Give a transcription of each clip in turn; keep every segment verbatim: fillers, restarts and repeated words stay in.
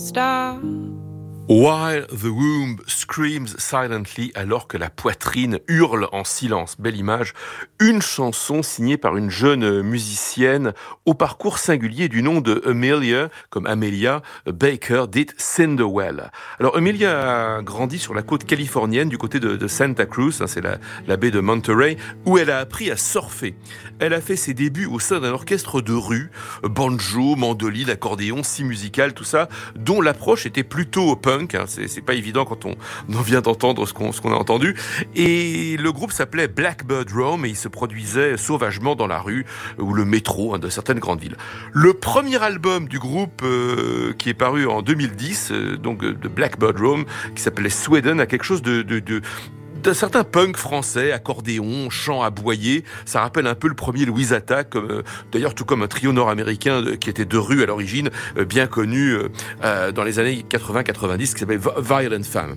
Stop. While the womb screams silently, alors que la poitrine hurle en silence. Belle image. Une chanson signée par une jeune musicienne au parcours singulier du nom de Amelia, comme Amelia Baker, dite Cinderwell. Alors Amelia a grandi sur la côte californienne du côté de, de Santa Cruz, hein, c'est la, la baie de Monterey, où elle a appris à surfer. Elle a fait ses débuts au sein d'un orchestre de rue, banjo, mandoline, accordéon, scie musicale, tout ça, dont l'approche était plutôt punk. Hein, c'est, c'est pas évident quand on, on vient d'entendre ce qu'on, ce qu'on a entendu. Et le groupe s'appelait Blackbird Rome et il se produisait sauvagement dans la rue ou le métro hein, de certaines grandes villes. Le premier album du groupe euh, qui est paru en deux mille dix, euh, donc de Blackbird Rome, qui s'appelait Sweden, a quelque chose de... de, de d'un certain punk français, accordéon, chant aboyé. Ça rappelle un peu le premier Louise Attaque, euh, d'ailleurs tout comme un trio nord-américain euh, qui était de rue à l'origine, euh, bien connu euh, dans les années quatre-vingts quatre-vingt-dix, qui s'appelait Violent Femmes.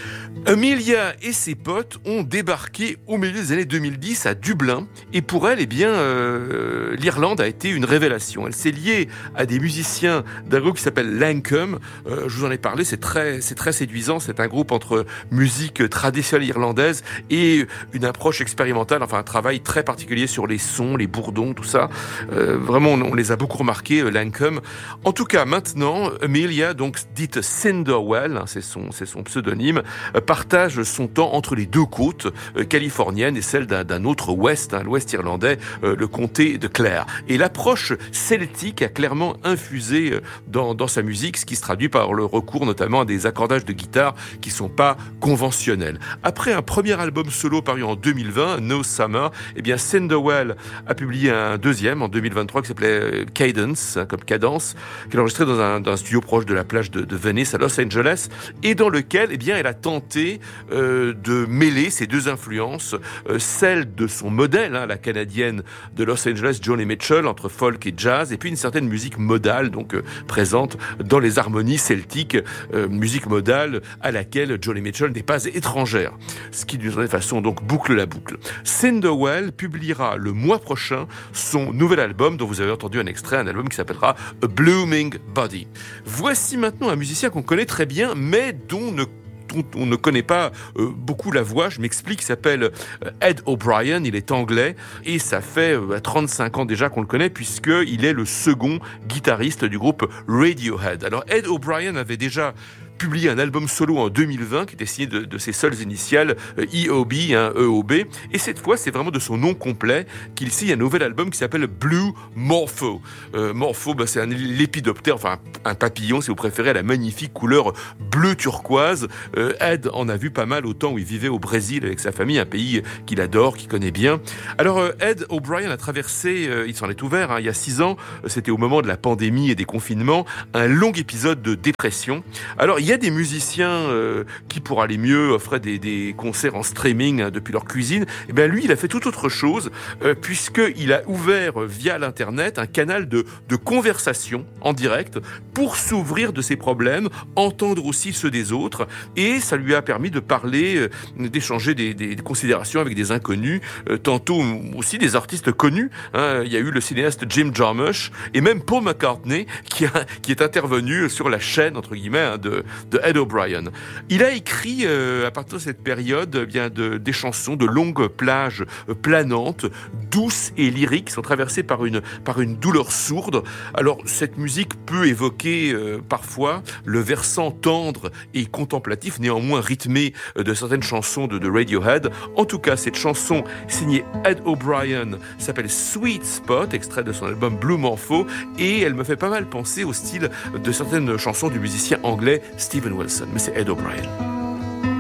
Amelia et ses potes ont débarqué au milieu des années deux mille dix à Dublin et pour elle, eh bien, euh, l'Irlande a été une révélation. Elle s'est liée à des musiciens d'un groupe qui s'appelle Lankum. Euh, je vous en ai parlé, c'est très, c'est très séduisant. C'est un groupe entre musique traditionnelle irlandaise et une approche expérimentale, enfin un travail très particulier sur les sons, les bourdons, tout ça. Euh, vraiment, on, on les a beaucoup remarqués, Lankum. En tout cas, maintenant, Amelia, donc dite Cinderwell, hein, c'est son, c'est son pseudonyme, partage son temps entre les deux côtes euh, californiennes et celle d'un, d'un autre ouest, hein, l'ouest irlandais, euh, le comté de Clare. Et l'approche celtique a clairement infusé euh, dans, dans sa musique, ce qui se traduit par le recours notamment à des accordages de guitare qui sont pas conventionnels. Après un premier album solo paru en deux mille vingt, No Summer, eh bien Cinderwell a publié un deuxième en deux mille vingt-trois qui s'appelait Cadence, hein, comme cadence, qu'elle a enregistré dans un, dans un studio proche de la plage de, de Venice à Los Angeles, et dans lequel, eh bien, elle a tenté Euh, de mêler ces deux influences, euh, celle de son modèle, hein, la canadienne de Los Angeles, Joni Mitchell, entre folk et jazz, et puis une certaine musique modale, donc euh, présente dans les harmonies celtiques, euh, musique modale à laquelle Joni Mitchell n'est pas étrangère, ce qui d'une certaine façon donc boucle la boucle. Cinderwell publiera le mois prochain son nouvel album, dont vous avez entendu un extrait, un album qui s'appellera A Blooming Body. Voici maintenant un musicien qu'on connaît très bien, mais dont ne on ne connaît pas euh, beaucoup la voix, je m'explique, il s'appelle euh, Ed O'Brien, il est anglais et ça fait euh, trente-cinq ans déjà qu'on le connaît puisqu'il est le second guitariste du groupe Radiohead. Alors Ed O'Brien avait déjà publié un album solo en deux mille vingt qui était signé de, de ses seules initiales euh, E O B, hein, E O B, et cette fois c'est vraiment de son nom complet qu'il signe un nouvel album qui s'appelle Blue Morpho. Euh, Morpho, bah, c'est un lépidoptère, enfin un papillon si vous préférez, à la magnifique couleur bleu turquoise. Euh, Ed en a vu pas mal au temps où il vivait au Brésil avec sa famille, un pays qu'il adore, qu'il connaît bien. Alors euh, Ed O'Brien a traversé, euh, il s'en est ouvert hein, il y a six ans, c'était au moment de la pandémie et des confinements, un long épisode de dépression. Alors il y a des musiciens euh, qui, pour aller mieux, offraient des, des concerts en streaming hein, depuis leur cuisine. Et bien lui, il a fait tout autre chose, euh, puisqu'il a ouvert euh, via l'internet un canal de, de conversation en direct pour s'ouvrir de ses problèmes, entendre aussi ceux des autres, et ça lui a permis de parler, euh, d'échanger des, des, des considérations avec des inconnus, euh, tantôt aussi des artistes connus. Hein. Il y a eu le cinéaste Jim Jarmusch et même Paul McCartney qui, a, qui est intervenu sur la chaîne entre guillemets hein, de de Ed O'Brien. Il a écrit euh, à partir de cette période eh bien de, des chansons de longues plages euh, planantes, douces et lyriques, qui sont traversées par une, par une douleur sourde. Alors cette musique peut évoquer euh, parfois le versant tendre et contemplatif, néanmoins rythmé euh, de certaines chansons de, de Radiohead. En tout cas, cette chanson signée Ed O'Brien s'appelle Sweet Spot, extrait de son album Blue Morpho, et elle me fait pas mal penser au style de certaines chansons du musicien anglais Steven Wilson, mais c'est Ed O'Brien.